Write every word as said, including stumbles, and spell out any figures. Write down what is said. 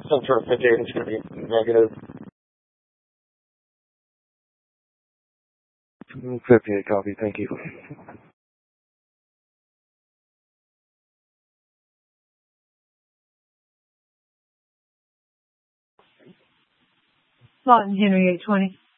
some sort of fifty-eight is going to be negative. fifty-eight copy, thank you. Lawton Henry eight twenty.